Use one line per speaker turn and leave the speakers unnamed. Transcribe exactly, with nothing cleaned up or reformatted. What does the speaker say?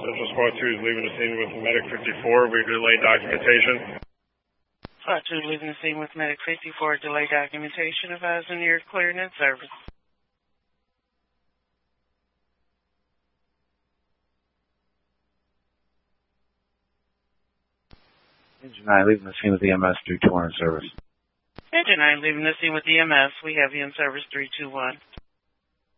Central Squad two is leaving the scene with Medic fifty-four. We've delayed documentation.
Squad two leaving the scene with Medic fifty-four, delayed documentation. Advising you're cleared in service.
Engine nine leaving the scene with E M S three two one in service.
Engine nine leaving the scene with E M S. We have you in service three two one.